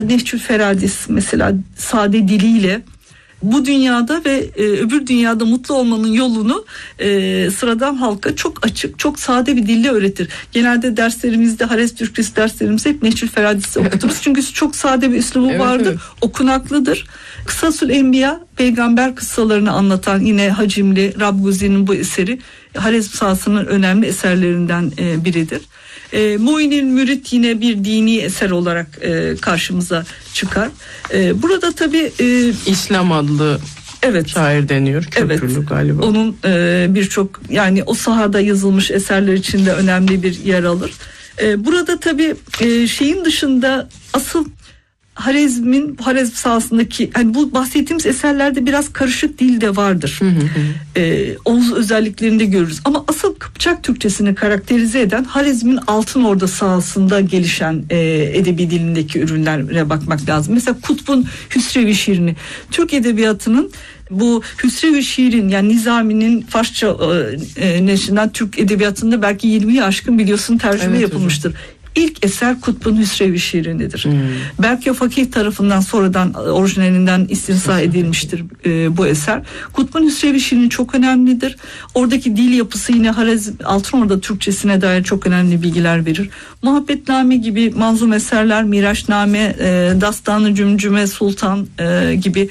Nehçül Feradis mesela sade diliyle bu dünyada ve öbür dünyada mutlu olmanın yolunu sıradan halka çok açık, çok sade bir dille öğretir. Genelde derslerimizde, Harez Türkçesi derslerimizde hep Nehçül Feradis'i okuturuz. Çünkü çok sade bir üslubu vardır, okunaklıdır. Kısasül Enbiya, peygamber kıssalarını anlatan yine hacimli Rabguzi'nin bu eseri Harez sahasının önemli eserlerinden biridir. Mu'inil Mürit yine bir dini eser olarak karşımıza çıkar. Burada tabii İslam adlı şair deniyor. Kültürlü galiba. Onun birçok yani o sahada yazılmış eserler içinde önemli bir yer alır. Burada tabii şeyin dışında asıl Harez sahasındaki yani bu bahsettiğimiz eserlerde biraz karışık dil de vardır. Oğuz özelliklerini de görürüz. Ama asıl Kıpçak Türkçesini karakterize eden Harezm'in Altınorda sahasında gelişen edebi dilindeki ürünlere bakmak lazım. Mesela Kutb'un Hüsrev-i şiirini, Türk edebiyatının bu Hüsrev-i şiirin yani Nizami'nin Farsça neşrinden Türk edebiyatında belki 20'yi aşkın biliyorsun tercüme yapılmıştır. Hocam. İlk eser Kutb'un Hüsrev-i şiiridir. Belki Fakih tarafından sonradan orijinalinden istinsa edilmiştir bu eser. Kutb'un Hüsrev-i şiiri çok önemlidir. Oradaki dil yapısı yine Altınorda Türkçesine dair çok önemli bilgiler verir. Muhabbetname gibi manzum eserler, Miraçname, Dastan-ı Cümcüme Sultan gibi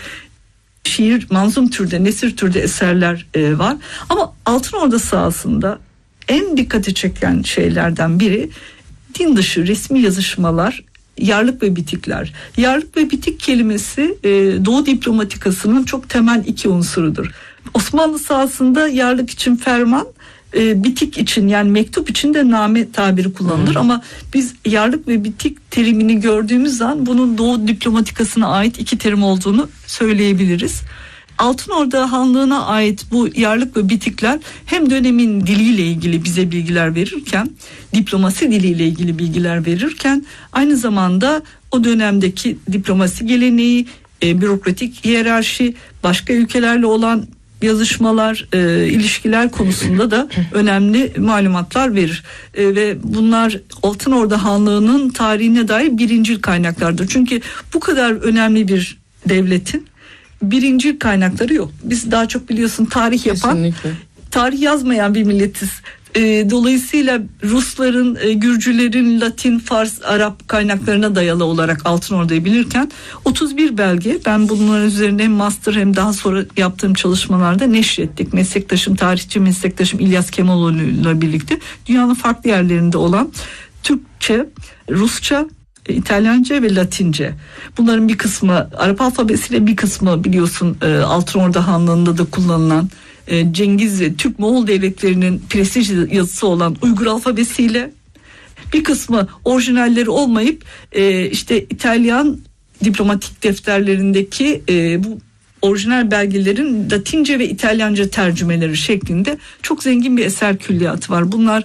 şiir, manzum türde, nesir türde eserler var. Ama Altınorda sahasında en dikkati çeken şeylerden biri din dışı resmi yazışmalar, yarlık ve bitikler. Yarlık ve bitik kelimesi Doğu diplomatikasının çok temel iki unsurudur. Osmanlı sahasında yarlık için ferman, bitik için yani mektup için de name tabiri kullanılır. Ama biz yarlık ve bitik terimini gördüğümüz zaman bunun Doğu diplomatikasına ait iki terim olduğunu söyleyebiliriz. Altınorda Hanlığı'na ait bu yarlık ve bitikler hem dönemin diliyle ilgili bize bilgiler verirken, diplomasi diliyle ilgili bilgiler verirken aynı zamanda o dönemdeki diplomasi geleneği, bürokratik hiyerarşi, başka ülkelerle olan yazışmalar, ilişkiler konusunda da önemli malumatlar verir. Ve bunlar Altınorda Hanlığı'nın tarihine dair birincil kaynaklardır. Çünkü bu kadar önemli bir devletin birinci kaynakları yok. Biz daha çok biliyorsun tarih yapan, kesinlikle, tarih yazmayan bir milletiz. Dolayısıyla Rusların, Gürcülerin, Latin, Fars, Arap kaynaklarına dayalı olarak Altınorda'yı bilirken 31 belge, ben bunların üzerine hem master hem daha sonra yaptığım çalışmalarda neşrettik. Tarihçi meslektaşım İlyas Kemaloğlu'yla birlikte dünyanın farklı yerlerinde olan Türkçe, Rusça, İtalyanca ve Latince. Bunların bir kısmı Arap alfabesiyle, bir kısmı biliyorsun Altınorda Hanlığı'nda da kullanılan Cengiz ve Türk Moğol devletlerinin prestij yazısı olan Uygur alfabesiyle, bir kısmı orijinalleri olmayıp işte İtalyan diplomatik defterlerindeki bu orijinal belgelerin Latince ve İtalyanca tercümeleri şeklinde çok zengin bir eser külliyatı var. Bunlar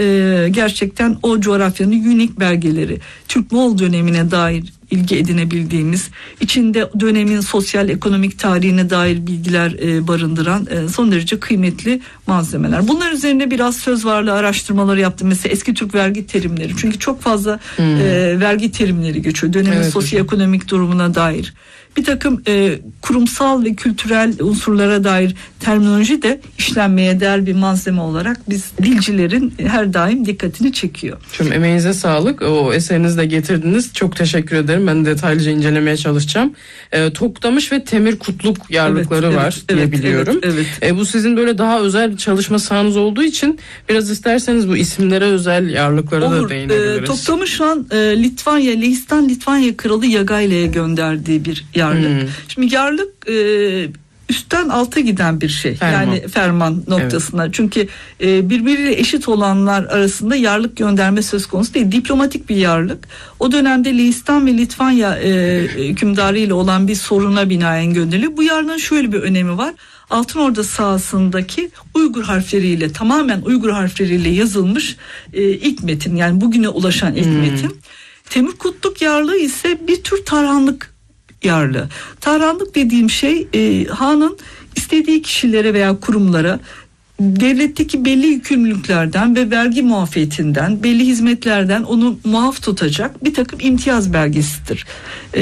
gerçekten o coğrafyanın unik belgeleri. Türk-Moğol dönemine dair ilgi edinebildiğimiz, içinde dönemin sosyal ekonomik tarihine dair bilgiler barındıran son derece kıymetli malzemeler. Bunlar üzerine biraz söz varlığı araştırmaları yaptım. Mesela eski Türk vergi terimleri. Çünkü çok fazla vergi terimleri geçiyor. Dönemin sosyoekonomik durumuna dair. Bir takım kurumsal ve kültürel unsurlara dair terminoloji de işlenmeye değer bir malzeme olarak biz dilcilerin her daim dikkatini çekiyor. Tüm emeğinize sağlık. O eserinizi de getirdiniz. Çok teşekkür ederim. Ben detaylıca incelemeye çalışacağım. Toktamış ve Temir Kutluk yarlıkları var diye biliyorum. Evet. Bu sizin böyle daha özel çalışma sahanız olduğu için biraz isterseniz bu isimlere özel yarlıklara da değinebiliriz. Toktamış Han Lehistan Litvanya Kralı Yagaile'ye gönderdiği bir yarlık. Şimdi yarlık üstten alta giden bir şey. Yani ferman noktasına. Evet. Çünkü birbiriyle eşit olanlar arasında yarlık gönderme söz konusu değil. Diplomatik bir yarlık. O dönemde Lehistan ve Litvanya hükümdarı ile olan bir soruna binaen gönderiliyor. Bu yarlığın şöyle bir önemi var. Altınorda sahasındaki Uygur harfleriyle, tamamen Uygur harfleriyle yazılmış ilk metin, yani bugüne ulaşan ilk metin. Temür Kutluk yarlığı ise bir tür tarhanlık yarlığı. Tarhanlık dediğim şey hanın istediği kişilere veya kurumlara devletteki belli yükümlülüklerden ve vergi muafiyetinden, belli hizmetlerden onu muaf tutacak bir takım imtiyaz belgesidir.